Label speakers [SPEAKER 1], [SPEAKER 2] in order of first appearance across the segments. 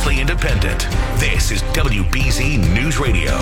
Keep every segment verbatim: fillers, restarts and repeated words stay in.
[SPEAKER 1] Mostly independent. This is W B Z News Radio.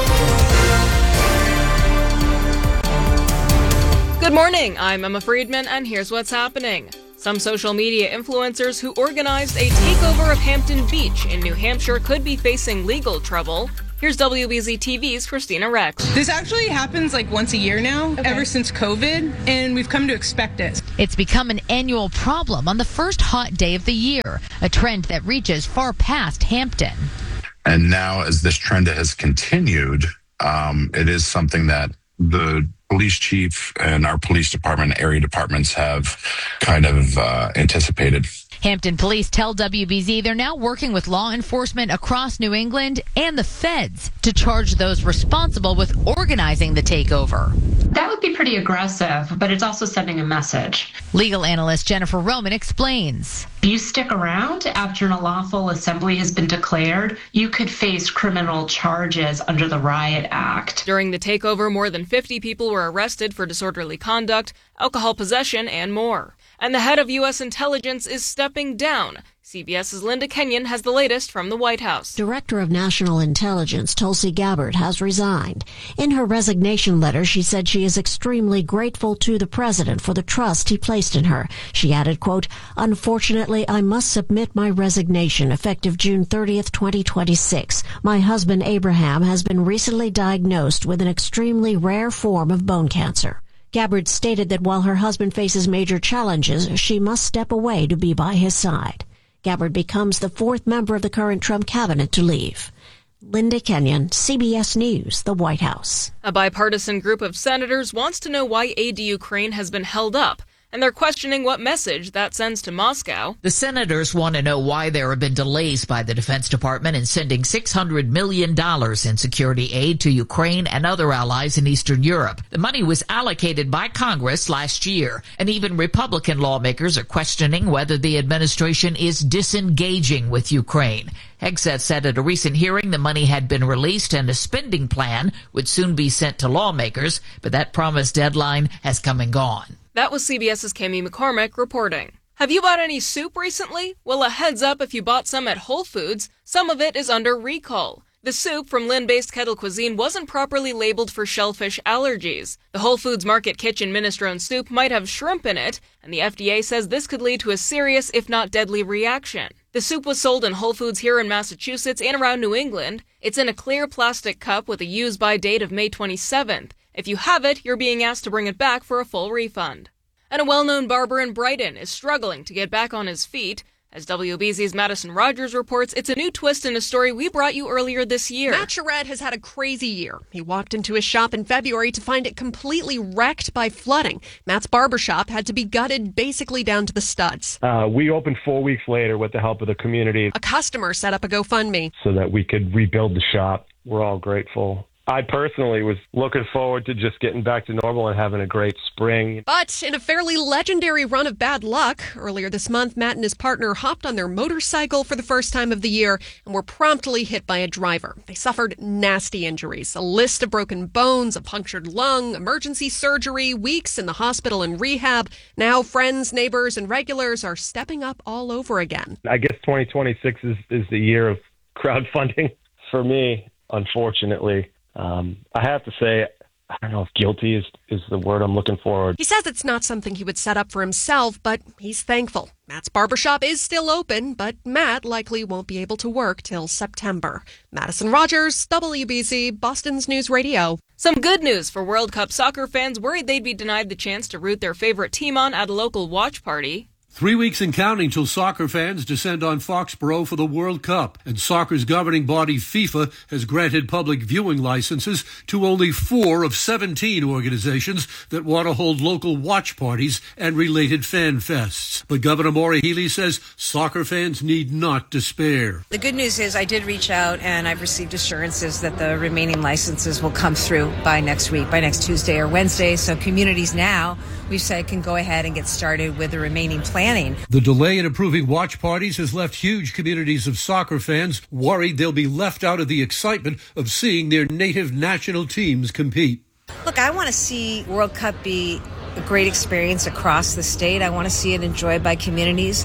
[SPEAKER 2] Good morning, I'm Emma Friedman, and here's what's happening. Some social media influencers who organized a takeover of Hampton Beach in New Hampshire could be facing legal trouble. Here's W B Z T V's Christina Rex.
[SPEAKER 3] This actually happens like once a year now, okay. ever since COVID, and we've come to expect it.
[SPEAKER 4] It's become an annual problem on the first hot day of the year, a trend that reaches far past Hampton.
[SPEAKER 5] And now as this trend has continued, um, it is something that the police chief and our police department, area departments have kind of uh, anticipated.
[SPEAKER 4] Hampton police tell W B Z they're now working with law enforcement across New England and the feds to charge those responsible with organizing the takeover.
[SPEAKER 6] That would be pretty aggressive, but it's also sending a message.
[SPEAKER 4] Legal analyst Jennifer Roman explains.
[SPEAKER 6] If you stick around after an unlawful assembly has been declared, you could face criminal charges under the Riot Act.
[SPEAKER 2] During the takeover, more than fifty people were arrested for disorderly conduct, alcohol possession, and more. And the head of U S intelligence is stepping down. CBS's Linda Kenyon has the latest from the White House.
[SPEAKER 7] Director of National Intelligence Tulsi Gabbard has resigned. In her resignation letter, she said she is extremely grateful to the president for the trust he placed in her. She added, quote, "Unfortunately, I must submit my resignation effective June thirtieth, twenty twenty-six. My husband, Abraham, has been recently diagnosed with an extremely rare form of bone cancer." Gabbard stated that while her husband faces major challenges, she must step away to be by his side. Gabbard becomes the fourth member of the current Trump cabinet to leave. Linda Kenyon, C B S News, the White House.
[SPEAKER 2] A bipartisan group of senators wants to know why aid to Ukraine has been held up, and they're questioning what message that sends to Moscow.
[SPEAKER 8] The senators want to know why there have been delays by the Defense Department in sending six hundred million dollars in security aid to Ukraine and other allies in Eastern Europe. The money was allocated by Congress last year, and even Republican lawmakers are questioning whether the administration is disengaging with Ukraine. Hegseth said at a recent hearing the money had been released and a spending plan would soon be sent to lawmakers, but that promised deadline has come and gone.
[SPEAKER 2] That was CBS's Cami McCormick reporting. Have you bought any soup recently? Well, a heads up if you bought some at Whole Foods, some of it is under recall. The soup from Lynn-based Kettle Cuisine wasn't properly labeled for shellfish allergies. The Whole Foods Market Kitchen minestrone soup might have shrimp in it, and the F D A says this could lead to a serious, if not deadly, reaction. The soup was sold in Whole Foods here in Massachusetts and around New England. It's in a clear plastic cup with a use-by date of May twenty-seventh. If you have it, you're being asked to bring it back for a full refund. And a well-known barber in Brighton is struggling to get back on his feet. As W B Z's Madison Rogers reports, it's a new twist in a story we brought you earlier this year.
[SPEAKER 9] Matt Charette has had a crazy year. He walked into his shop in February to find it completely wrecked by flooding. Matt's barbershop had to be gutted basically down to the studs.
[SPEAKER 10] Uh, we opened four weeks later with the help of the community.
[SPEAKER 9] A customer set up a GoFundMe
[SPEAKER 10] so that we could rebuild the shop. We're all grateful. I personally was looking forward to just getting back to normal and having a great spring.
[SPEAKER 9] But in a fairly legendary run of bad luck, earlier this month, Matt and his partner hopped on their motorcycle for the first time of the year and were promptly hit by a driver. They suffered nasty injuries, a list of broken bones, a punctured lung, emergency surgery, weeks in the hospital and rehab. Now friends, neighbors, and regulars are stepping up all over again.
[SPEAKER 10] I guess twenty twenty-six is, is the year of crowdfunding for me, unfortunately. Um, I have to say, I don't know if guilty is, is the word I'm looking for.
[SPEAKER 9] He says it's not something he would set up for himself, but he's thankful. Matt's barbershop is still open, but Matt likely won't be able to work till September. Madison Rogers, W B Z, Boston's News Radio.
[SPEAKER 2] Some good news for World Cup soccer fans worried they'd be denied the chance to root their favorite team on at a local watch party.
[SPEAKER 11] Three weeks and counting till soccer fans descend on Foxborough for the World Cup, and soccer's governing body FIFA has granted public viewing licenses to only four of seventeen organizations that want to hold local watch parties and related fan fests. But Governor Maura Healey says soccer fans need not despair.
[SPEAKER 12] The good news is I did reach out and I've received assurances that the remaining licenses will come through by next week, by next Tuesday or Wednesday. So communities now, we've said, can go ahead and get started with the remaining planning.
[SPEAKER 11] The delay in approving watch parties has left huge communities of soccer fans worried they'll be left out of the excitement of seeing their native national teams compete.
[SPEAKER 12] Look, I want to see World Cup be a great experience across the state. I want to see it enjoyed by communities.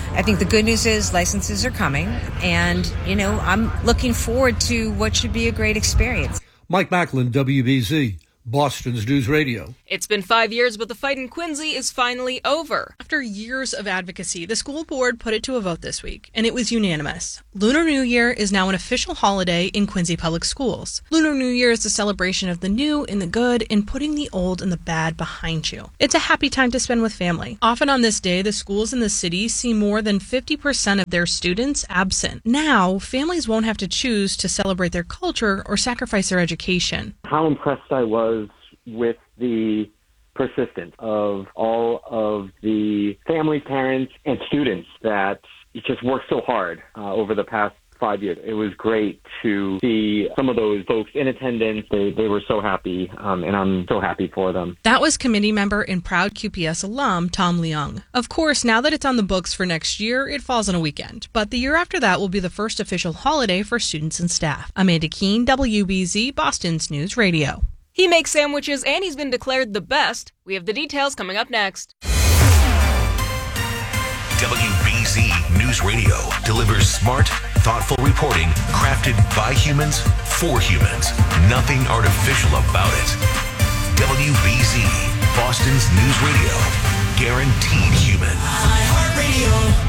[SPEAKER 12] I think the good news is licenses are coming, and, you know, I'm looking forward to what should be a great experience.
[SPEAKER 11] Mike Macklin, W B Z, Boston's News Radio.
[SPEAKER 2] It's been five years, but the fight in Quincy is finally over.
[SPEAKER 3] After years of advocacy, the school board put it to a vote this week, and it was unanimous. Lunar New Year is now an official holiday in Quincy Public Schools. Lunar New Year is a celebration of the new and the good and putting the old and the bad behind you. It's a happy time to spend with family. Often on this day, the schools in the city see more than fifty percent of their students absent. Now, families won't have to choose to celebrate their culture or sacrifice their education.
[SPEAKER 13] How impressed I was with the persistence of all of the family, parents, and students that just worked so hard uh, over the past five years. It was great to see some of those folks in attendance. They, they were so happy, um, and I'm so happy for them.
[SPEAKER 3] That was committee member and proud Q P S alum Tom Leung. Of course, now that it's on the books for next year, it falls on a weekend. But the year after that will be the first official holiday for students and staff. Amanda Keene, W B Z, Boston's News Radio.
[SPEAKER 2] He makes sandwiches and he's been declared the best. We have the details coming up next.
[SPEAKER 1] W B Z News Radio delivers smart, thoughtful reporting crafted by humans for humans. Nothing artificial about it. W B Z, Boston's News Radio. Guaranteed human. iHeartRadio.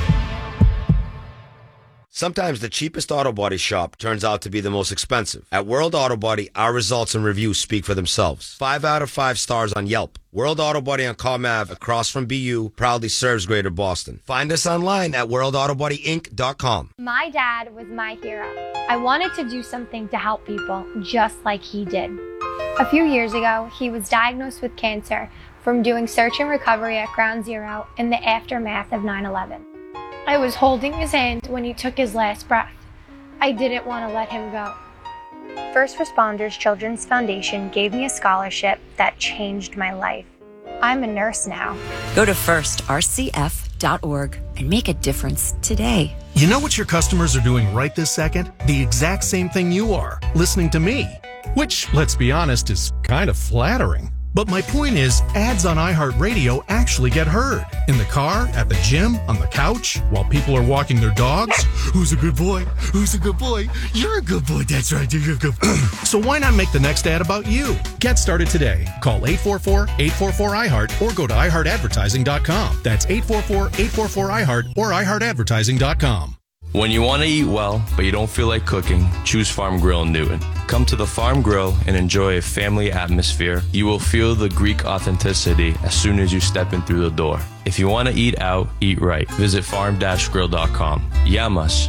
[SPEAKER 14] Sometimes the cheapest auto body shop turns out to be the most expensive. At World Auto Body, our results and reviews speak for themselves. Five out of five stars on Yelp. World Auto Body on Calm Ave, across from B U, proudly serves Greater Boston. Find us online at world auto body inc dot com.
[SPEAKER 15] My dad was my hero. I wanted to do something to help people, just like he did. A few years ago, he was diagnosed with cancer from doing search and recovery at Ground Zero in the aftermath of nine eleven. I was holding his hand when he took his last breath. I didn't want to let him go. First Responders Children's Foundation gave me a scholarship that changed my life. I'm a nurse now.
[SPEAKER 16] Go to first r c f dot org and make a difference today.
[SPEAKER 17] You know what your customers are doing right this second? The exact same thing you are, listening to me. Which, let's be honest, is kind of flattering. But my point is, ads on iHeartRadio actually get heard. In the car, at the gym, on the couch, while people are walking their dogs. Who's a good boy? Who's a good boy? You're a good boy. That's right. You're a good boy. So why not make the next ad about you? Get started today. Call eight four four, eight four four, I heart or go to i heart advertising dot com. That's eight four four, eight four four, I heart or i heart advertising dot com.
[SPEAKER 18] When you want to eat well, but you don't feel like cooking, choose Farm Grill in Newton. Come to the Farm Grill and enjoy a family atmosphere. You will feel the Greek authenticity as soon as you step in through the door. If you want to eat out, eat right. Visit farm dash grill dot com. Yamas.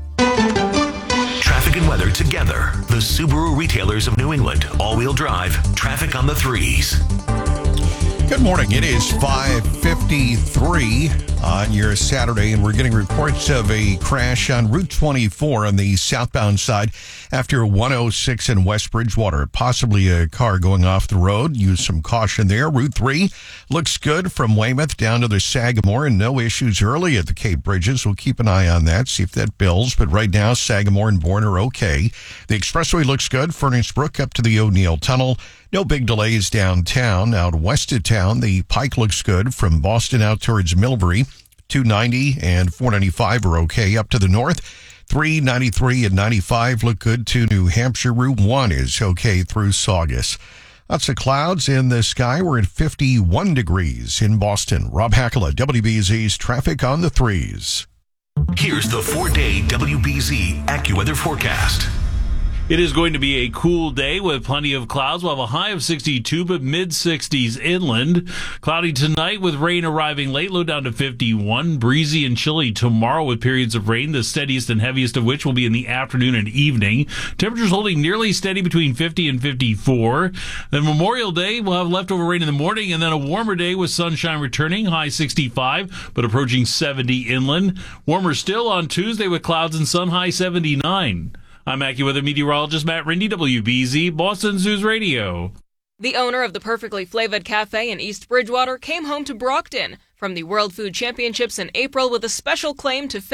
[SPEAKER 1] Traffic and weather together. The Subaru retailers of New England. All-wheel drive. Traffic on the threes.
[SPEAKER 19] Good morning. It is five fifty-three on your Saturday, and we're getting reports of a crash on Route twenty-four on the southbound side after one oh six in West Bridgewater. Possibly a car going off the road. Use some caution there. Route three looks good from Weymouth down to the Sagamore, and no issues early at the Cape Bridges. We'll keep an eye on that, see if that builds. But right now, Sagamore and Bourne are okay. The expressway looks good. Furnace Brook up to the O'Neill Tunnel. No big delays downtown. Out west of town, the Pike looks good from Boston out towards Millbury. two ninety and four ninety-five are okay. Up to the north, three ninety-three and ninety-five look good to New Hampshire. Route one is okay through Saugus. Lots of clouds in the sky. We're at fifty-one degrees in Boston. Rob Hackala, W B Z's Traffic on the Threes.
[SPEAKER 1] Here's the four-day W B Z AccuWeather forecast.
[SPEAKER 20] It is going to be a cool day with plenty of clouds. We'll have a high of sixty-two, but mid-sixties inland. Cloudy tonight with rain arriving late, low down to fifty-one. Breezy and chilly tomorrow with periods of rain, the steadiest and heaviest of which will be in the afternoon and evening. Temperatures holding nearly steady between fifty and fifty-four. Then Memorial Day, we'll have leftover rain in the morning, and then a warmer day with sunshine returning, high sixty-five, but approaching seventy inland. Warmer still on Tuesday with clouds and sun, high seventy-nine. I'm AccuWeather meteorologist Matt Rindy, W B Z, Boston's News Radio.
[SPEAKER 2] The owner of the Perfectly Flavored Cafe in East Bridgewater came home to Brockton from the World Food Championships in April with a special claim to fame,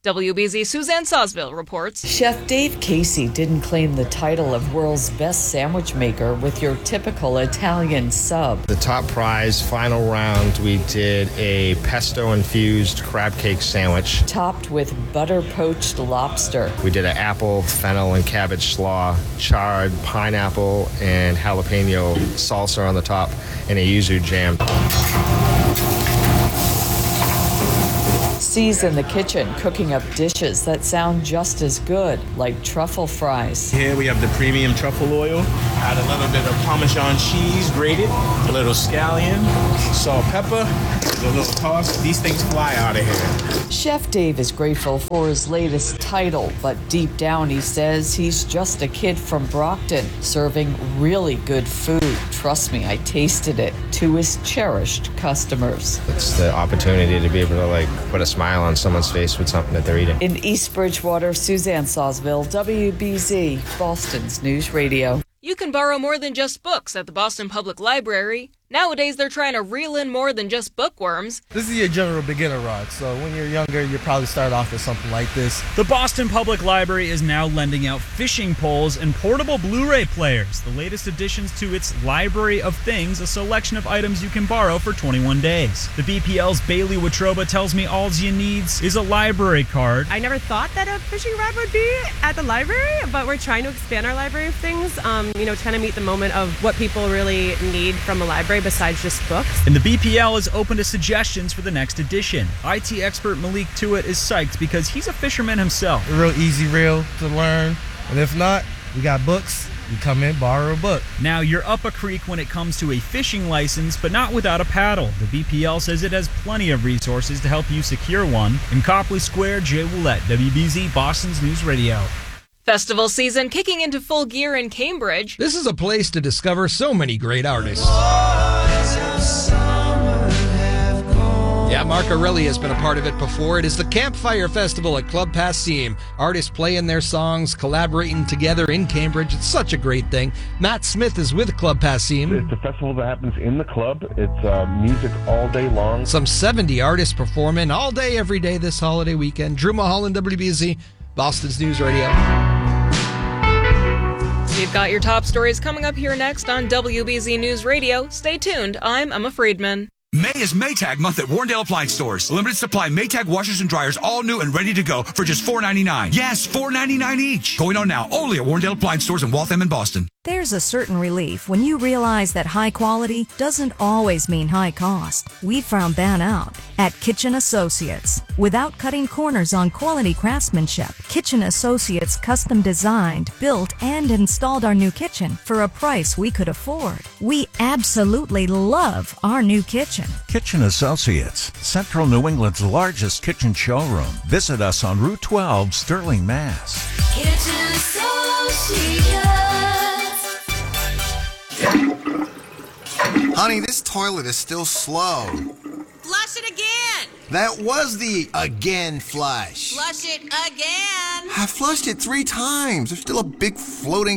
[SPEAKER 2] W B Z Suzanne Sawsville reports.
[SPEAKER 21] Chef Dave Casey didn't claim the title of world's best sandwich maker with your typical Italian sub.
[SPEAKER 22] The top prize, final round, we did a pesto-infused crab cake sandwich.
[SPEAKER 21] Topped with butter-poached lobster.
[SPEAKER 22] We did an apple, fennel, and cabbage slaw, charred pineapple and jalapeno salsa on the top, and a yuzu jam.
[SPEAKER 21] C's in the kitchen cooking up dishes that sound just as good, like truffle fries.
[SPEAKER 23] Here we have the premium truffle oil. Add a little bit of Parmesan cheese grated, a little scallion, salt, pepper, a little toss. These things fly out of here.
[SPEAKER 21] Chef Dave is grateful for his latest title, but deep down he says he's just a kid from Brockton serving really good food. Trust me, I tasted it, to his cherished customers.
[SPEAKER 22] It's the opportunity to be able to like put a smile on someone's face with something that they're eating.
[SPEAKER 21] In East Bridgewater, Suzanne Sawsville, W B Z, Boston's News Radio.
[SPEAKER 2] You can borrow more than just books at the Boston Public Library. Nowadays, they're trying to reel in more than just bookworms.
[SPEAKER 24] This is your general beginner rod, so when you're younger, you probably start off with something like this.
[SPEAKER 25] The Boston Public Library is now lending out fishing poles and portable Blu-ray players, the latest additions to its Library of Things, a selection of items you can borrow for twenty-one days. The B P L's Bailey Watroba tells me all you need is a library card.
[SPEAKER 26] I never thought that a fishing rod would be at the library, but we're trying to expand our Library of Things, um, you know, trying to meet the moment of what people really need from a library besides just books.
[SPEAKER 25] And the B P L is open to suggestions for the next edition. I T expert Malik Tuitt is psyched because he's a fisherman himself.
[SPEAKER 24] A real easy reel to learn, and if not, we got books. You come in, borrow a book.
[SPEAKER 25] Now, you're up a creek when it comes to a fishing license, but not without a paddle. The B P L says it has plenty of resources to help you secure one. In Copley Square, Jay Willette, W B Z, Boston's News Radio.
[SPEAKER 2] Festival season kicking into full gear in Cambridge.
[SPEAKER 27] This is a place to discover so many great artists. Yeah, Mark Aureli has been a part of it before. It is the Campfire Festival at Club Passim. Artists playing their songs, collaborating together in Cambridge. It's such a great thing. Matt Smith is with Club Passim.
[SPEAKER 28] It's a festival that happens in the club. It's uh, music all day long.
[SPEAKER 27] Some seventy artists performing all day, every day this holiday weekend. Drew Mulholland, W B Z, Boston's News Radio.
[SPEAKER 2] We've got your top stories coming up here next on W B Z News Radio. Stay tuned. I'm Emma Friedman.
[SPEAKER 29] May is Maytag month at Warrendale Appliance Stores. Limited supply Maytag washers and dryers, all new and ready to go for just four ninety-nine. Yes, four ninety-nine each. Going on now, only at Warrendale Appliance Stores in Waltham and Boston.
[SPEAKER 30] There's a certain relief when you realize that high quality doesn't always mean high cost. We found that out at Kitchen Associates. Without cutting corners on quality craftsmanship, Kitchen Associates custom designed, built, and installed our new kitchen for a price we could afford. We absolutely love our new kitchen.
[SPEAKER 31] Kitchen Associates, Central New England's largest kitchen showroom. Visit us on Route twelve, Sterling, Mass.
[SPEAKER 32] Kitchen Associates.
[SPEAKER 33] Honey, this toilet is still slow.
[SPEAKER 34] Flush it again.
[SPEAKER 33] That was the again flush.
[SPEAKER 34] Flush it again.
[SPEAKER 33] I flushed it three times. There's still a big floating...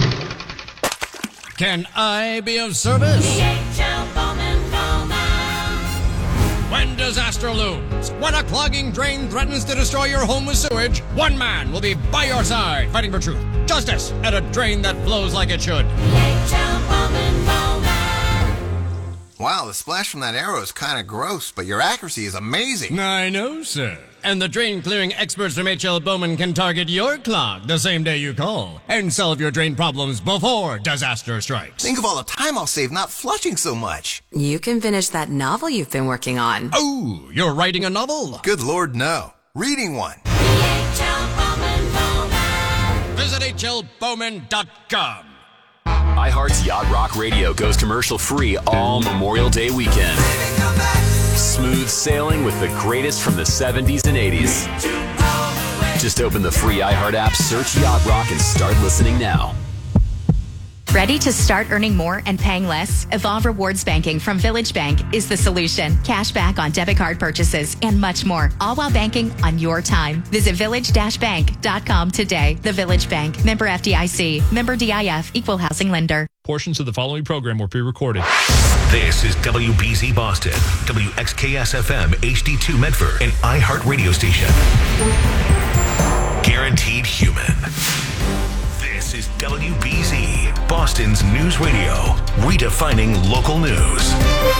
[SPEAKER 27] Can I be of service?
[SPEAKER 32] D H L Bowman Bowman.
[SPEAKER 27] When disaster looms, when a clogging drain threatens to destroy your home with sewage, one man will be by your side, fighting for truth, justice, and a drain that flows like it should.
[SPEAKER 32] D H L Bowman Bowman.
[SPEAKER 33] Wow, the splash from that arrow is kind of gross, but your accuracy is amazing.
[SPEAKER 27] I know, sir. And the drain clearing experts from H L Bowman can target your clog the same day you call and solve your drain problems before disaster strikes.
[SPEAKER 33] Think of all the time I'll save not flushing so much.
[SPEAKER 16] You can finish that novel you've been working on.
[SPEAKER 27] Oh, you're writing a novel?
[SPEAKER 33] Good Lord, no. Reading one.
[SPEAKER 32] H L Bowman Bowman.
[SPEAKER 27] Visit H L Bowman dot com.
[SPEAKER 35] iHeart's Yacht Rock Radio goes commercial free all Memorial Day weekend. Smooth sailing with the greatest from the seventies and eighties. Just open the free iHeart app, search Yacht Rock, and start listening now.
[SPEAKER 36] Ready to start earning more and paying less? Evolve Rewards Banking from Village Bank is the solution. Cash back on debit card purchases and much more, all while banking on your time. Visit village dash bank dot com today. The Village Bank. Member F D I C. Member D I F. Equal Housing Lender.
[SPEAKER 3] Portions of the following program were pre-recorded.
[SPEAKER 1] This is W B Z Boston, W X K S F M H D two Medford, an iHeart radio station. Guaranteed human. This is W B Z, Boston's news radio, redefining local news.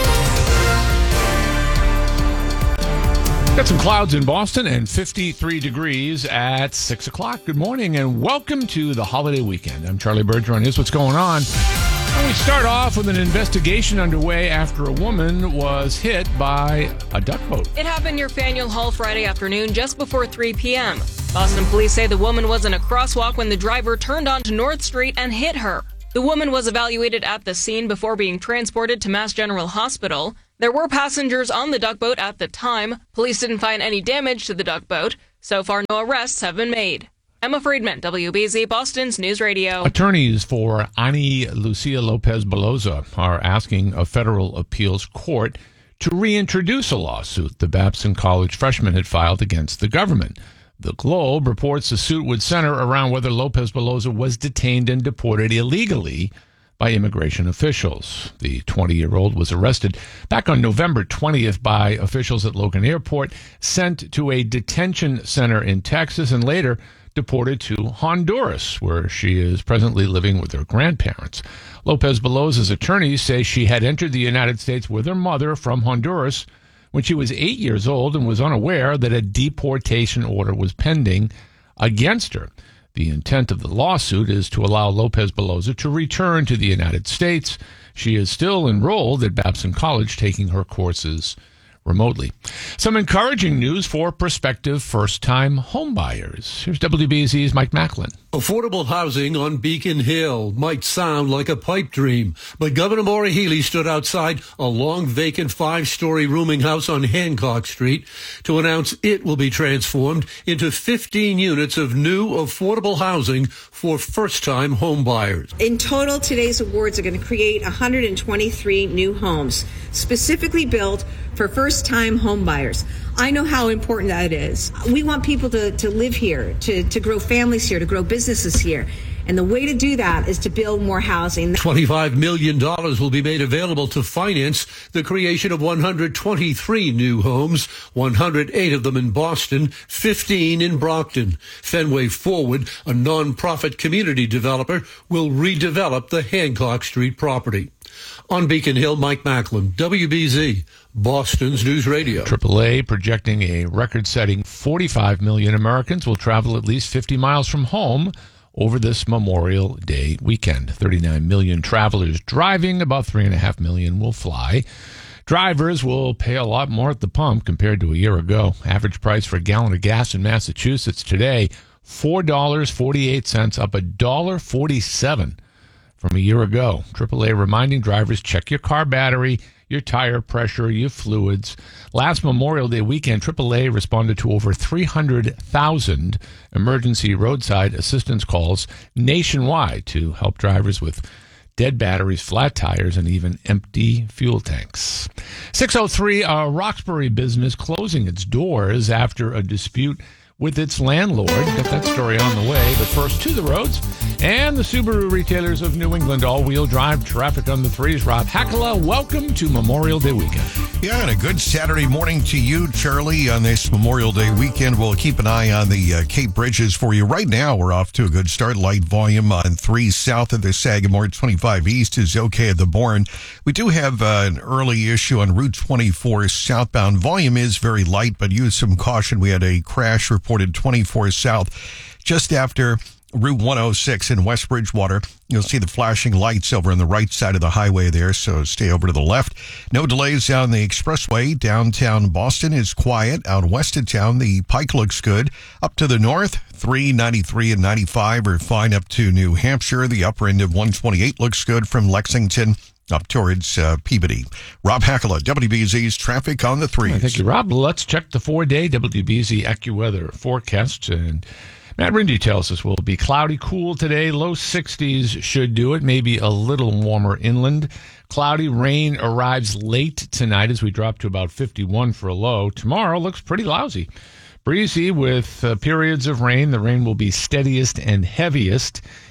[SPEAKER 4] Got some clouds in Boston and fifty-three degrees at six o'clock. Good morning and welcome to the holiday weekend. I'm Charlie Bergeron. Here's what's going on. And we start off with an investigation underway after a woman was hit by a duck boat.
[SPEAKER 2] It happened near Faneuil Hall Friday afternoon just before three p.m. Boston police say the woman was in a crosswalk when the driver turned onto North Street and hit her. The woman was evaluated at the scene before being transported to Mass General Hospital. There were passengers on the duck boat at the time. Police didn't find any damage to the duck boat. So far, no arrests have been made. Emma Friedman, W B Z Boston's News Radio.
[SPEAKER 4] Attorneys for Ani Lucia Lopez Beloza are asking a federal appeals court to reintroduce a lawsuit the Babson College freshman had filed against the government. The Globe reports the suit would center around whether Lopez Beloza was detained and deported illegally by immigration officials. The twenty-year-old was arrested back on November twentieth by officials at Logan Airport, sent to a detention center in Texas, and later deported to Honduras, where she is presently living with her grandparents. Lopez Beloza's attorneys say she had entered the United States with her mother from Honduras when she was eight years old and was unaware that a deportation order was pending against her. The intent of the lawsuit is to allow Lopez Beloza to return to the United States. She is still enrolled at Babson College, taking her courses remotely. Some encouraging news for prospective first-time homebuyers. Here's W B Z's Mike Macklin.
[SPEAKER 5] Affordable housing on Beacon Hill might sound like a pipe dream, but Governor Maura Healey stood outside a long vacant five-story rooming house on Hancock Street to announce it will be transformed into fifteen units of new affordable housing for first-time homebuyers.
[SPEAKER 6] In total, today's awards are going to create one hundred twenty-three new homes, specifically built for first-time homebuyers. I know how important that is. We want people to, to live here, to, to grow families here, to grow businesses here. And the way to do that is to build more housing.
[SPEAKER 5] twenty-five million dollars will be made available to finance the creation of one hundred twenty-three new homes, one hundred eight of them in Boston, fifteen in Brockton. Fenway Forward, a nonprofit community developer, will redevelop the Hancock Street property. On Beacon Hill, Mike Macklin, W B Z, Boston's News Radio.
[SPEAKER 4] triple A projecting a record-setting forty-five million Americans will travel at least fifty miles from home over this Memorial Day weekend. thirty-nine million travelers driving, about three point five million will fly. Drivers will pay a lot more at the pump compared to a year ago. Average price for a gallon of gas in Massachusetts today, four dollars and forty-eight cents, up one dollar and forty-seven cents from a year ago. triple A reminding drivers, check your car battery, your tire pressure, your fluids. Last Memorial Day weekend, triple A responded to over three hundred thousand emergency roadside assistance calls nationwide to help drivers with dead batteries, flat tires, and even empty fuel tanks. six oh three, a Roxbury business closing its doors after a dispute with its landlord. Got that story on the way. But first, to the roads. And the Subaru retailers of New England, all-wheel drive, traffic on the threes. Rob Hakala, welcome to Memorial Day weekend.
[SPEAKER 7] Yeah, and a good Saturday morning to you, Charlie, on this Memorial Day weekend. We'll keep an eye on the uh, Cape Bridges for you. Right now, we're off to a good start. Light volume on three south of the Sagamore, twenty-five east is okay at the Bourne. We do have uh, an early issue on Route twenty-four southbound. Volume is very light, but use some caution. We had a crash reported twenty-four south just after Route one oh six in West Bridgewater. You'll see the flashing lights over on the right side of the highway there, so stay over to the left. No delays down the expressway. Downtown Boston is quiet. Out west of town, the Pike looks good. Up to the north, three, ninety-three, and ninety-five are fine up to New Hampshire. The upper end of one twenty-eight looks good from Lexington up towards uh, Peabody. Rob Hakala, W B Z's Traffic on the Threes.
[SPEAKER 4] Thank you, Rob. Let's check the four-day W B Z AccuWeather forecast. And Matt Rindy tells us we'll be cloudy, cool today. Low sixties should do it. Maybe a little warmer inland. Cloudy rain arrives late tonight as we drop to about fifty-one for a low. Tomorrow looks pretty lousy. Breezy with uh, periods of rain. The rain will be steadiest and heaviest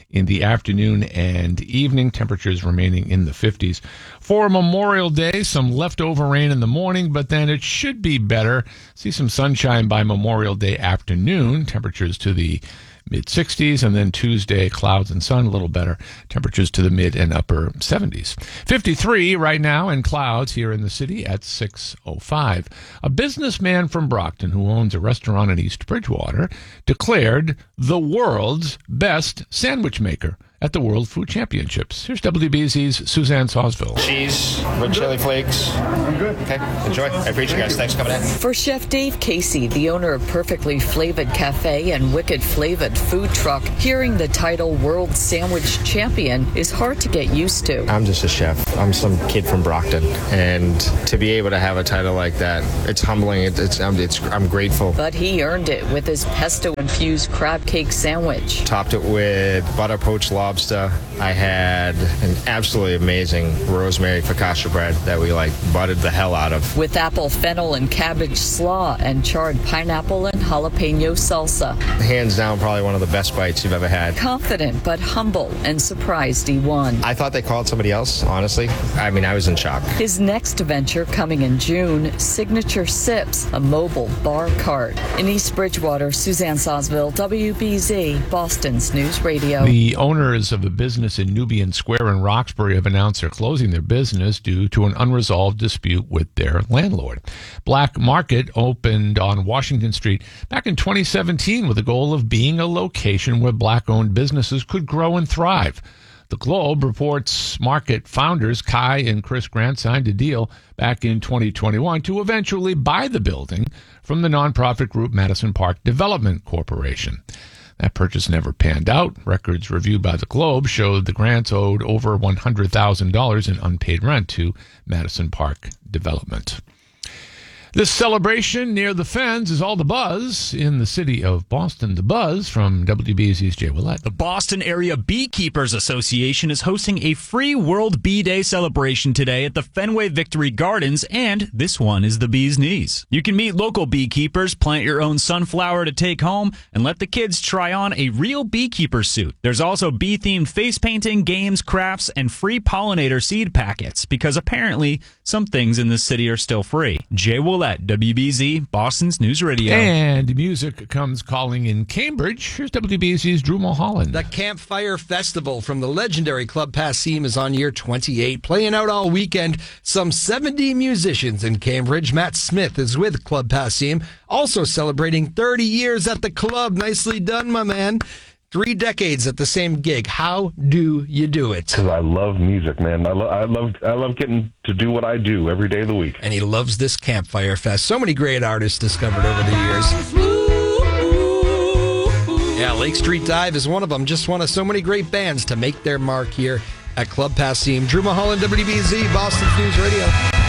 [SPEAKER 4] in the afternoon and evening, temperatures remaining in the fifties. For Memorial Day, some leftover rain in the morning, but then it should be better. See some sunshine by Memorial Day afternoon, temperatures to the mid-sixties, and then Tuesday, clouds and sun, a little better. Temperatures to the mid and upper seventies. fifty-three right now, and clouds here in the city at six oh five. A businessman from Brockton who owns a restaurant in East Bridgewater declared the world's best sandwich maker at the World Food Championships. Here's W B Z's Suzanne Sawsville.
[SPEAKER 8] Cheese, red chili flakes. I'm good. Okay, enjoy. I appreciate you guys. Thanks for coming in.
[SPEAKER 9] For Chef Dave Casey, the owner of Perfectly Flavored Cafe and Wicked Flavored Food Truck, hearing the title World Sandwich Champion is hard to get used to.
[SPEAKER 8] I'm just a chef. I'm some kid from Brockton, and to be able to have a title like that, it's humbling. It, it's, I'm, it's, I'm grateful.
[SPEAKER 9] But he earned it with his pesto-infused crab cake sandwich.
[SPEAKER 8] Topped it with butter poached lobster. Lobster. I had an absolutely amazing rosemary focaccia bread that we like buttered the hell out of.
[SPEAKER 9] With apple fennel and cabbage slaw and charred pineapple and jalapeno salsa.
[SPEAKER 8] Hands down, probably one of the best bites you've ever had.
[SPEAKER 9] Confident but humble and surprised he won.
[SPEAKER 8] I thought they called somebody else, honestly. I mean, I was in shock.
[SPEAKER 9] His next venture coming in June, Signature Sips, a mobile bar cart. In East Bridgewater, Suzanne Sawsville, W B Z, Boston's News Radio.
[SPEAKER 4] The owners of a business in Nubian Square in Roxbury have announced they're closing their business due to an unresolved dispute with their landlord. Black Market opened on Washington Street back in twenty seventeen with the goal of being a location where black-owned businesses could grow and thrive. The Globe reports Market founders Kai and Chris Grant signed a deal back in twenty twenty-one to eventually buy the building from the nonprofit group Madison Park Development Corporation. That purchase never panned out. Records reviewed by the Globe showed the Grants owed over one hundred thousand dollars in unpaid rent to Madison Park Development. This celebration near the Fens is all the buzz in the city of Boston. The buzz from W B Z's Jay Willett.
[SPEAKER 25] The Boston Area Beekeepers Association is hosting a free World Bee Day celebration today at the Fenway Victory Gardens, and this one is the bee's knees. You can meet local beekeepers, plant your own sunflower to take home, and let the kids try on a real beekeeper suit. There's also bee-themed face painting, games, crafts, and free pollinator seed packets, because apparently some things in this city are still free. Jay Willett, W B Z, Boston's News Radio.
[SPEAKER 4] And music comes calling in Cambridge. Here's W B Z's Drew Mulholland.
[SPEAKER 27] The Campfire Festival from the legendary Club Passim is on year twenty-eight, playing out all weekend. Some seventy musicians in Cambridge. Matt Smith is with Club Passim, also celebrating thirty years at the club. Nicely done, my man. Three decades at the same gig. How do you do it?
[SPEAKER 28] Because I love music, man. I, lo- I love I love getting to do what I do every day of the week.
[SPEAKER 27] And he loves this Campfire Fest. So many great artists discovered over the years. Yeah, Lake Street Dive is one of them. Just one of so many great bands to make their mark here at Club Passim. Drew Mulholland, W B Z, Boston's News Radio.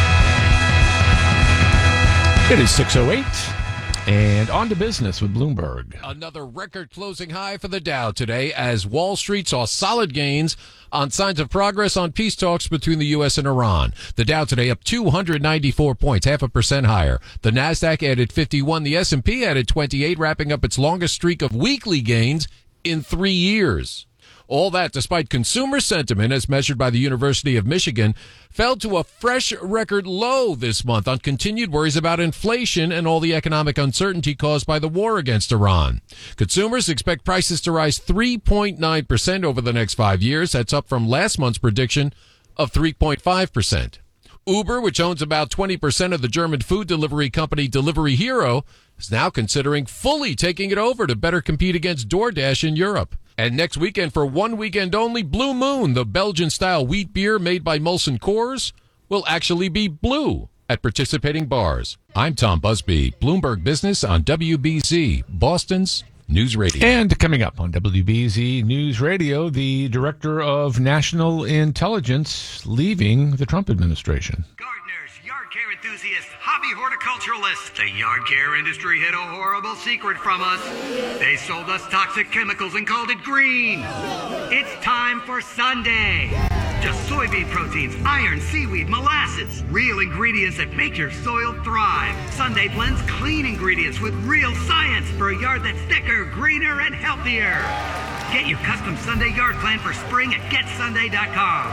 [SPEAKER 4] It is six oh eight. And on to business with Bloomberg.
[SPEAKER 10] Another record-closing high for the Dow today as Wall Street saw solid gains on signs of progress on peace talks between the U S and Iran. The Dow today up two hundred ninety-four points, half a percent higher. The Nasdaq added fifty-one. The S and P added twenty-eight, wrapping up its longest streak of weekly gains in three years. All that despite consumer sentiment, as measured by the University of Michigan, fell to a fresh record low this month on continued worries about inflation and all the economic uncertainty caused by the war against Iran. Consumers expect prices to rise three point nine percent over the next five years. That's up from last month's prediction of three point five percent. Uber, which owns about twenty percent of the German food delivery company Delivery Hero, is now considering fully taking it over to better compete against DoorDash in Europe. And next weekend, for one weekend only, Blue Moon, the Belgian-style wheat beer made by Molson Coors, will actually be blue at participating bars. I'm Tom Busby, Bloomberg Business on W B Z, Boston's News Radio.
[SPEAKER 4] And coming up on W B Z News Radio, the Director of National Intelligence leaving the Trump administration.
[SPEAKER 11] Care enthusiasts, hobby horticulturalists. The yard care industry hid a horrible secret from us. They sold us toxic chemicals and called it green. It's time for Sunday. Just soybean proteins, iron, seaweed, molasses. Real ingredients that make your soil thrive. Sunday blends clean ingredients with real science for a yard that's thicker, greener, and healthier. Get your custom Sunday yard plan for spring at get sunday dot com.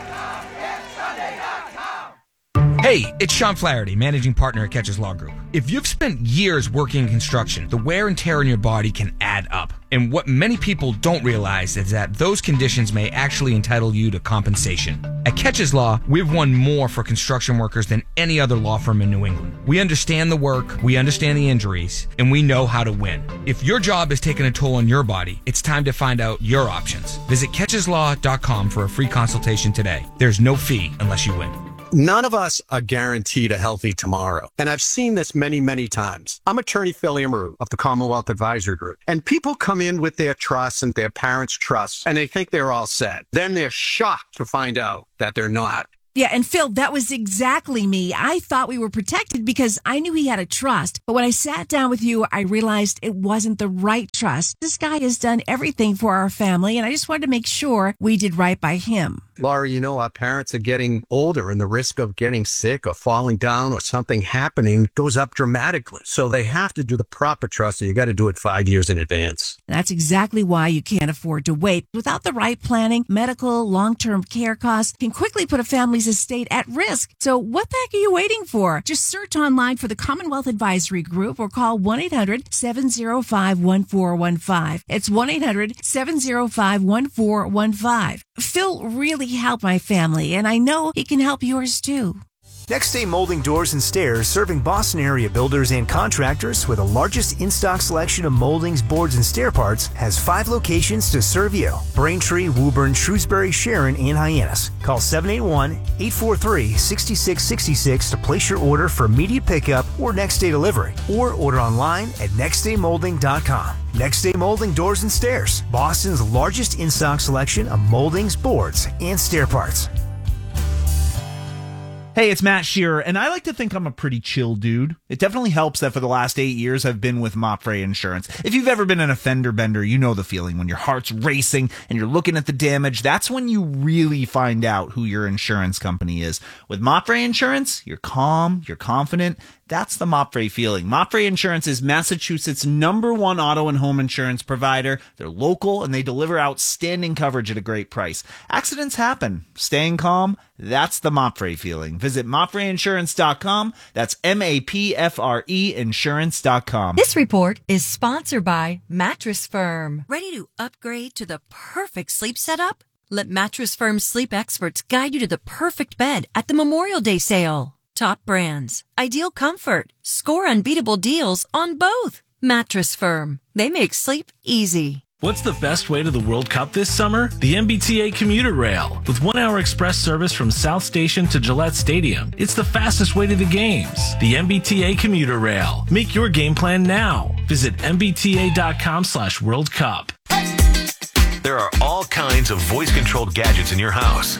[SPEAKER 12] Hey, it's Sean Flaherty, managing partner at Catches Law Group. If you've spent years working in construction, the wear and tear on your body can add up. And what many people don't realize is that those conditions may actually entitle you to compensation. At Catches Law, we've won more for construction workers than any other law firm in New England. We understand the work, we understand the injuries, and we know how to win. If your job is taking a toll on your body, it's time to find out your options. Visit catches law dot com for a free consultation today. There's no fee unless you win.
[SPEAKER 13] None of us are guaranteed a healthy tomorrow. And I've seen this many, many times. I'm attorney Phil Amaru of the Commonwealth Advisory Group. And people come in with their trusts and their parents' trusts, and they think they're all set. Then they're shocked to find out that they're not.
[SPEAKER 14] Yeah, and Phil, that was exactly me. I thought we were protected because I knew he had a trust. But when I sat down with you, I realized it wasn't the right trust. This guy has done everything for our family, and I just wanted to make sure we did right by him.
[SPEAKER 13] Laura, you know, our parents are getting older and the risk of getting sick or falling down or something happening goes up dramatically. So they have to do the proper trust, and you got to do it five years in advance.
[SPEAKER 14] That's exactly why you can't afford to wait. Without the right planning, medical, long-term care costs can quickly put a family's estate at risk. So what the heck are you waiting for? Just search online for the Commonwealth Advisory Group or call one eight hundred seven oh five one four one five. It's one eight hundred seven oh five one four one five. Phil really helped my family, and I know he can help yours too.
[SPEAKER 15] Next Day Molding Doors and Stairs, serving Boston area builders and contractors with the largest in-stock selection of moldings, boards, and stair parts, has five locations to serve you. Braintree, Woburn, Shrewsbury, Sharon, and Hyannis. Call seven eight one, eight four three, six six six six to place your order for immediate pickup or next day delivery, or order online at next day molding dot com. Next Day Molding Doors and Stairs, Boston's largest in-stock selection of moldings, boards, and stair parts.
[SPEAKER 17] Hey, it's Matt Shearer, and I like to think I'm a pretty chill dude. It definitely helps that for the last eight years I've been with Mopfre Insurance. If you've ever been an offender bender, you know the feeling when your heart's racing and you're looking at the damage. That's when you really find out who your insurance company is. With Mopfre Insurance, you're calm, you're confident. That's the Mopfre feeling. Mopfre Insurance is Massachusetts' number one auto and home insurance provider. They're local and they deliver outstanding coverage at a great price. Accidents happen. Staying calm, that's the Mopfre feeling. Visit mopfre insurance dot com. That's M A P F R E insurance dot com.
[SPEAKER 18] This report is sponsored by Mattress Firm. Ready to upgrade to the perfect sleep setup? Let Mattress Firm's sleep experts guide you to the perfect bed at the Memorial Day sale. Top brands, ideal comfort, score unbeatable deals on both. Mattress Firm. They make sleep easy.
[SPEAKER 19] What's the best way to the World Cup this summer? The M B T A Commuter Rail. With one-hour express service from South Station to Gillette Stadium, it's the fastest way to the games. The M B T A Commuter Rail. Make your game plan now. Visit M B T A dot com slash World Cup.
[SPEAKER 1] There are all kinds of voice-controlled gadgets in your house.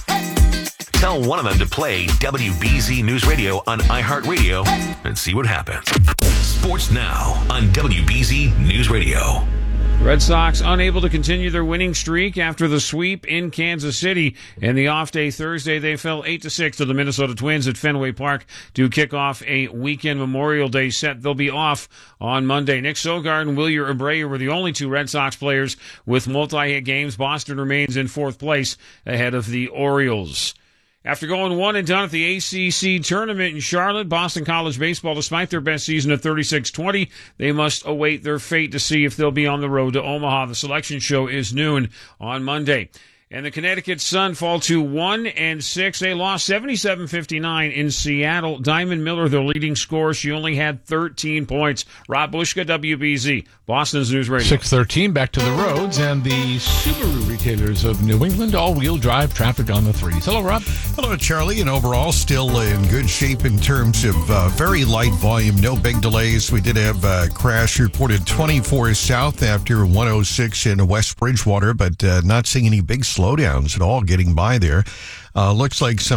[SPEAKER 1] Tell one of them to play W B Z News Radio on iHeartRadio and see what happens. Sports now on W B Z News Radio.
[SPEAKER 17] Red Sox unable to continue their winning streak after the sweep in Kansas City. In the off day Thursday, they fell eight to six to the Minnesota Twins at Fenway Park to kick off a weekend Memorial Day set. They'll be off on Monday. Nick Sogard and Wilyer Abreu were the only two Red Sox players with multi-hit games. Boston remains in fourth place ahead of the Orioles. After going one and done at the A C C tournament in Charlotte, Boston College baseball, despite their best season of thirty-six twenty, they must await their fate to see if they'll be on the road to Omaha. The selection show is noon on Monday. And the Connecticut Sun fall to one and six. They lost seventy-seven fifty-nine in Seattle. Diamond Miller, their leading scorer, she only had thirteen points. Rob Bushka, W B Z, Boston's News Radio.
[SPEAKER 4] six thirteen, back to the roads, and the Subaru retailers of New England, all-wheel drive traffic on the threes. Hello, Rob.
[SPEAKER 7] Hello, Charlie. And overall, still in good shape in terms of uh, very light volume, no big delays. We did have a crash reported twenty-four south after one oh six in West Bridgewater, but uh, not seeing any big slowdowns at all getting by there. Uh, looks like some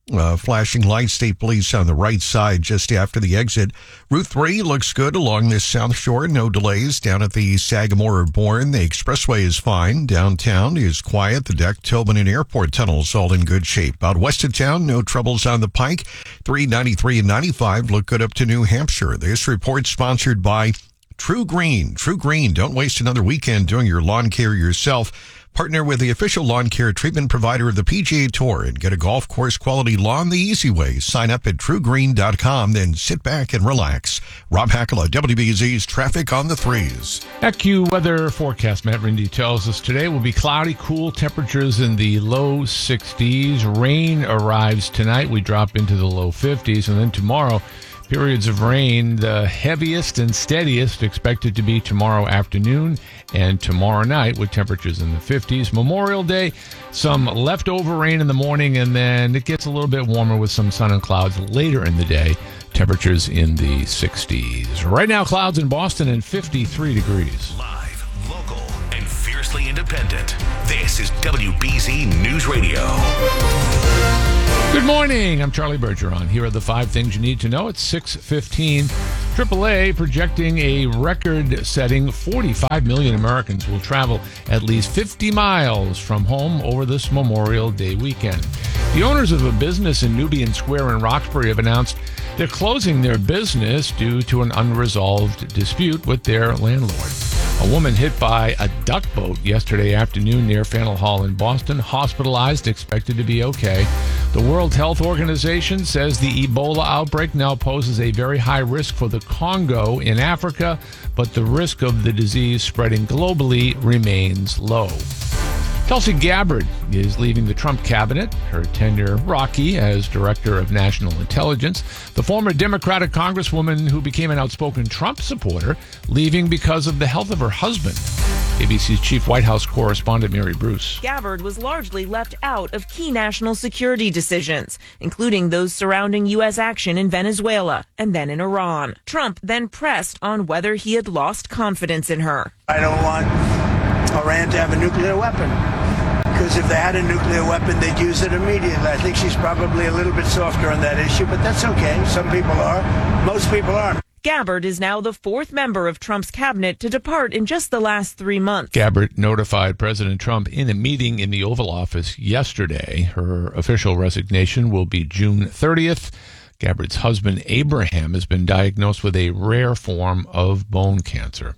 [SPEAKER 7] Uh, flashing lights, state police on the right side just after the exit. Route three looks good along this South Shore. No delays down at the Sagamore Bourne. The expressway is fine. Downtown is quiet. The Deck, Tobin, and Airport tunnels all in good shape. Out west of town, no troubles on the Pike. three ninety-three and ninety-five look good up to New Hampshire. This report sponsored by True Green. True Green. Don't waste another weekend doing your lawn care yourself. Partner with the official lawn care treatment provider of the P G A Tour and get a golf course quality lawn the easy way. Sign up at true green dot com, then sit back and relax. Rob Hackala, W B Z's Traffic on the Threes.
[SPEAKER 4] AccuWeather forecast. Matt Rindy tells us today will be cloudy, cool temperatures in the low sixties. Rain arrives tonight. We drop into the low fifties. And then tomorrow, periods of rain. The heaviest and steadiest expected to be tomorrow afternoon and tomorrow night with temperatures in the fifties. Memorial Day, some leftover rain in the morning, and then it gets a little bit warmer with some sun and clouds later in the day. Temperatures in the sixties. Right now, clouds in Boston and fifty-three degrees.
[SPEAKER 1] Live, local, and fiercely independent. This is W B Z News Radio.
[SPEAKER 4] Good morning. I'm Charlie Bergeron. Here are the five things you need to know at six fifteen. triple A projecting a record-setting forty-five million Americans will travel at least fifty miles from home over this Memorial Day weekend. The owners of a business in Nubian Square in Roxbury have announced they're closing their business due to an unresolved dispute with their landlord. A woman hit by a duck boat yesterday afternoon near Faneuil Hall in Boston, hospitalized, expected to be okay. The World Health Organization says the Ebola outbreak now poses a very high risk for the Congo in Africa, but the risk of the disease spreading globally remains low. Tulsi Gabbard is leaving the Trump cabinet, her tenure rocky as Director of National Intelligence. The former Democratic Congresswoman who became an outspoken Trump supporter, leaving because of the health of her husband. A B C's chief White House correspondent Mary Bruce.
[SPEAKER 3] Gabbard was largely left out of key national security decisions, including those surrounding U S action in Venezuela and then in Iran. Trump then pressed on whether he had lost confidence in her.
[SPEAKER 16] I don't want Iran to have a nuclear weapon, because if they had a nuclear weapon, they'd use it immediately. I think she's probably a little bit softer on that issue, but that's okay. Some people are. Most people aren't.
[SPEAKER 3] Gabbard is now the fourth member of Trump's cabinet to depart in just the last three months.
[SPEAKER 4] Gabbard notified President Trump in a meeting in the Oval Office yesterday. Her official resignation will be June thirtieth. Gabbard's husband, Abraham, has been diagnosed with a rare form of bone cancer.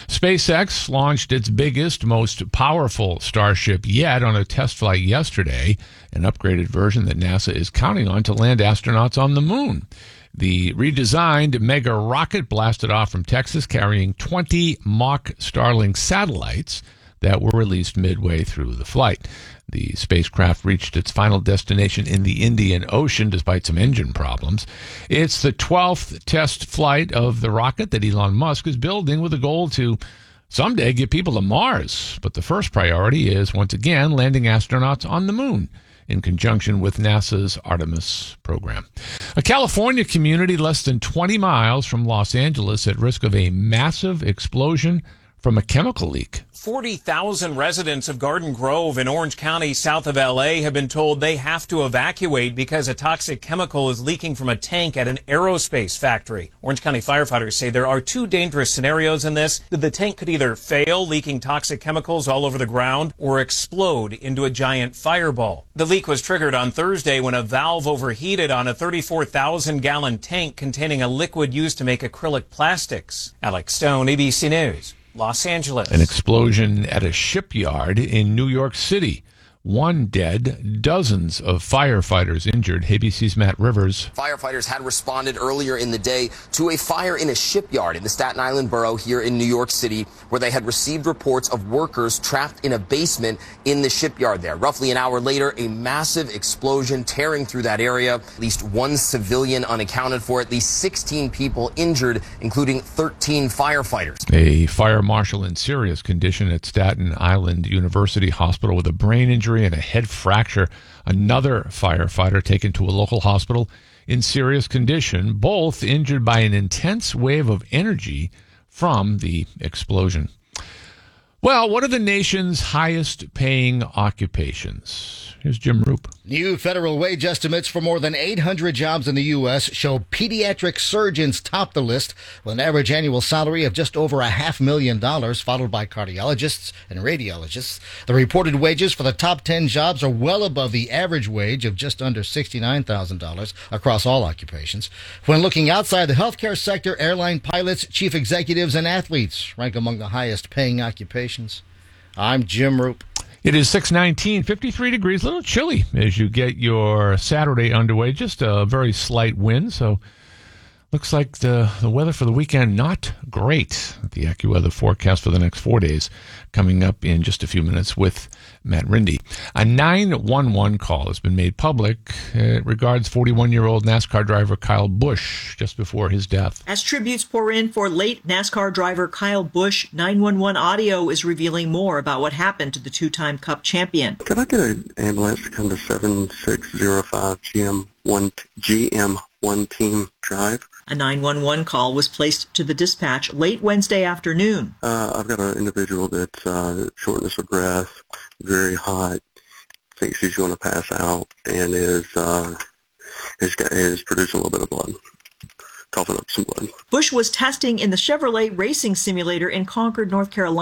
[SPEAKER 4] SpaceX launched its biggest, most powerful Starship yet on a test flight yesterday, an upgraded version that NASA is counting on to land astronauts on the moon. The redesigned mega rocket blasted off from Texas, carrying twenty mock Starlink satellites that were released midway through the flight. The spacecraft reached its final destination in the Indian Ocean despite some engine problems. It's the twelfth test flight of the rocket that Elon Musk is building with a goal to someday get people to Mars. But the first priority is, once again, landing astronauts on the moon in conjunction with NASA's Artemis program. A California community less than twenty miles from Los Angeles at risk of a massive explosion from a chemical leak.
[SPEAKER 20] forty thousand residents of Garden Grove in Orange County, south of L A, have been told they have to evacuate because a toxic chemical is leaking from a tank at an aerospace factory. Orange County firefighters say there are two dangerous scenarios in this. That the tank could either fail, leaking toxic chemicals all over the ground, or explode into a giant fireball. The leak was triggered on Thursday when a valve overheated on a thirty-four thousand gallon tank containing a liquid used to make acrylic plastics. Alex Stone, A B C News, Los Angeles.
[SPEAKER 4] An explosion at a shipyard in New York City. One dead, dozens of firefighters injured. A B C's Matt Rivers.
[SPEAKER 21] Firefighters had responded earlier in the day to a fire in a shipyard in the Staten Island borough here in New York City, where they had received reports of workers trapped in a basement in the shipyard there. Roughly an hour later, a massive explosion tearing through that area. At least one civilian unaccounted for, at least sixteen people injured, including thirteen firefighters.
[SPEAKER 4] A fire marshal in serious condition at Staten Island University Hospital with a brain injury and a head fracture. Another firefighter taken to a local hospital in serious condition, both injured by an intense wave of energy from the explosion. Well, what are the nation's highest paying occupations? Here's Jim Roop.
[SPEAKER 2] New federal wage estimates for more than eight hundred jobs in the U S show pediatric surgeons top the list with an average annual salary of just over a half million dollars, followed by cardiologists and radiologists. The reported wages for the top ten jobs are well above the average wage of just under sixty-nine thousand dollars across all occupations. When looking outside the healthcare sector, airline pilots, chief executives, and athletes rank among the highest paying occupations. I'm Jim Roop.
[SPEAKER 4] It is six nineteen, fifty-three degrees, a little chilly as you get your Saturday underway. Just a very slight wind, so looks like the, the weather for the weekend not great. The AccuWeather forecast for the next four days coming up in just a few minutes with Matt Rindy. A nine one one call has been made public. It regards forty-one-year-old NASCAR driver Kyle Busch just before his death.
[SPEAKER 5] As tributes pour in for late NASCAR driver Kyle Busch, nine one one audio is revealing more about what happened to the two-time Cup champion.
[SPEAKER 6] Could I get an ambulance to come to seven six zero five G M one G M one Team Drive?
[SPEAKER 5] A nine one one call was placed to the dispatch late Wednesday afternoon.
[SPEAKER 6] Uh, I've got an individual that's uh, shortness of breath, very hot, thinks he's going to pass out, and is uh, is, is producing a little bit of blood, coughing up some blood.
[SPEAKER 5] Busch was testing in the Chevrolet Racing Simulator in Concord, North Carolina.